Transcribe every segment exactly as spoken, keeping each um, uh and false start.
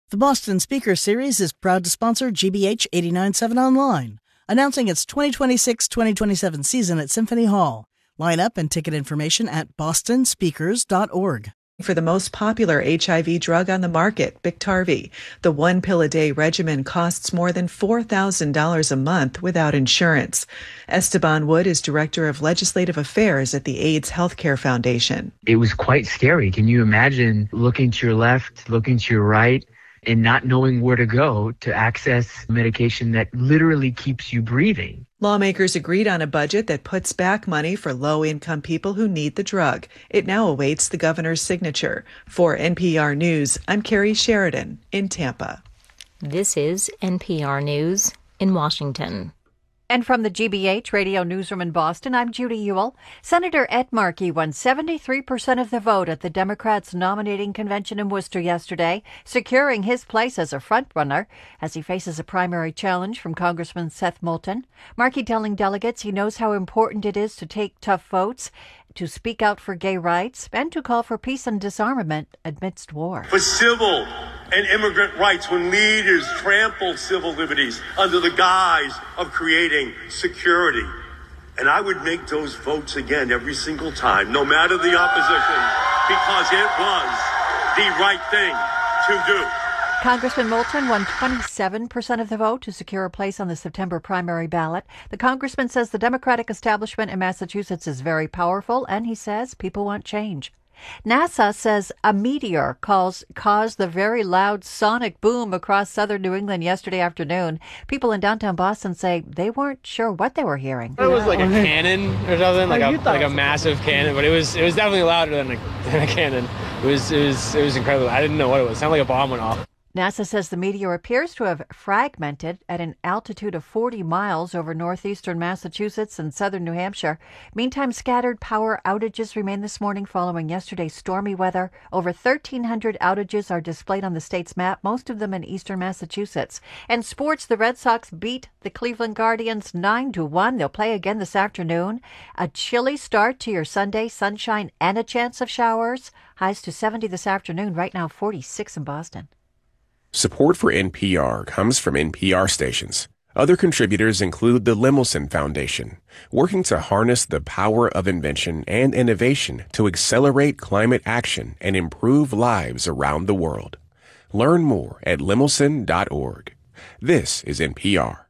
The Boston Speaker Series is proud to sponsor G B H eighty-nine point seven Online, announcing its twenty twenty-six twenty twenty-seven season at Symphony Hall. Line up and ticket information at boston speakers dot org. For the most popular H I V drug on the market, Biktarvy, the one pill a day regimen costs more than four thousand dollars a month without insurance. Esteban Wood is Director of Legislative Affairs at the AIDS Healthcare Foundation. It was quite scary. Can you imagine looking to your left, looking to your right, and not knowing where to go to access medication that literally keeps you breathing? Lawmakers agreed on a budget that puts back money for low-income people who need the drug. It now awaits the governor's signature. For N P R News, I'm Carrie Sheridan in Tampa. This is N P R News in Washington. And from the G B H Radio Newsroom in Boston, I'm Judy Ewell. Senator Ed Markey won seventy-three percent of the vote at the Democrats' nominating convention in Worcester yesterday, securing his place as a frontrunner as he faces a primary challenge from Congressman Seth Moulton. Markey telling delegates he knows how important it is to take tough votes, to speak out for gay rights, and to call for peace and disarmament amidst war. For civil and immigrant rights, when leaders trample civil liberties under the guise of creating security. And I would make those votes again every single time, no matter the opposition, because it was the right thing to do. Congressman Moulton won twenty-seven percent of the vote to secure a place on the September primary ballot. The congressman says the Democratic establishment in Massachusetts is very powerful, and he says people want change. NASA says a meteor calls, caused the very loud sonic boom across southern New England yesterday afternoon. People in downtown Boston say they weren't sure what they were hearing. It was like a cannon or something, like a like a massive cannon, but it was it was definitely louder than a, than a cannon. It was it was it was incredible. I didn't know what it was. It sounded like a bomb went off. NASA says the meteor appears to have fragmented at an altitude of forty miles over northeastern Massachusetts and southern New Hampshire. Meantime, scattered power outages remain this morning following yesterday's stormy weather. Over thirteen hundred outages are displayed on the state's map, most of them in eastern Massachusetts. And sports, the Red Sox beat the Cleveland Guardians nine to one. They'll play again this afternoon. A chilly start to your Sunday, sunshine and a chance of showers. Highs to seventy this afternoon, right now forty-six in Boston. Support for N P R comes from N P R stations. Other contributors include the Lemelson Foundation, working to harness the power of invention and innovation to accelerate climate action and improve lives around the world. Learn more at lemelson dot org. This is N P R.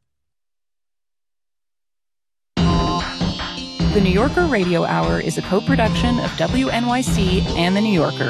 The New Yorker Radio Hour is a co-production of W N Y C and The New Yorker.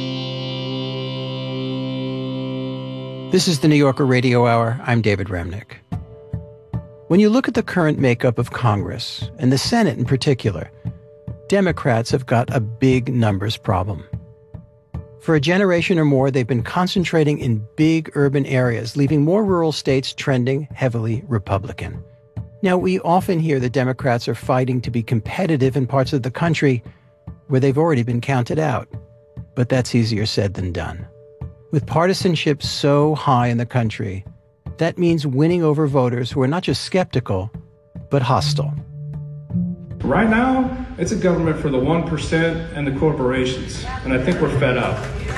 This is the New Yorker Radio Hour. I'm David Remnick. When you look at the current makeup of Congress, and the Senate in particular, Democrats have got a big numbers problem. For a generation or more, they've been concentrating in big urban areas, leaving more rural states trending heavily Republican. Now, we often hear that Democrats are fighting to be competitive in parts of the country where they've already been counted out. But that's easier said than done. With partisanship so high in the country, that means winning over voters who are not just skeptical, but hostile. Right now, it's a government for the one percent and the corporations, and I think we're fed up.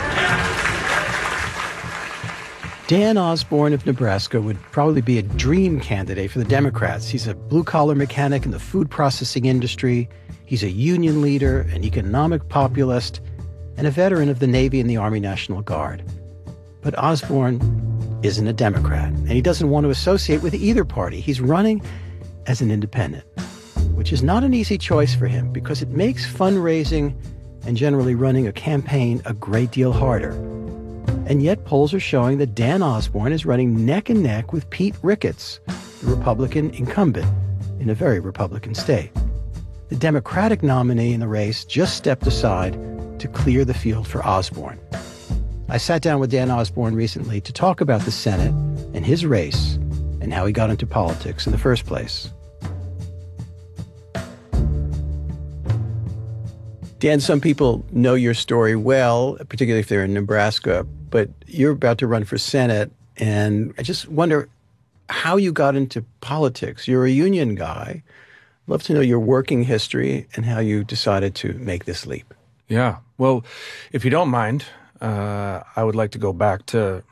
Dan Osborne of Nebraska would probably be a dream candidate for the Democrats. He's a blue-collar mechanic in the food processing industry. He's a union leader, an economic populist, and a veteran of the Navy and the Army National Guard. But Osborne isn't a Democrat, and he doesn't want to associate with either party. He's running as an independent, which is not an easy choice for him because it makes fundraising and generally running a campaign a great deal harder. And yet polls are showing that Dan Osborne is running neck and neck with Pete Ricketts, the Republican incumbent in a very Republican state. The Democratic nominee in the race just stepped aside to clear the field for Osborne. I sat down with Dan Osborne recently to talk about the Senate and his race and how he got into politics in the first place. Dan, some people know your story well, particularly if they're in Nebraska, but you're about to run for Senate, and I just wonder how you got into politics. You're a union guy. I'd love to know your working history and how you decided to make this leap. Yeah. Well, if you don't mind, uh, I would like to go back to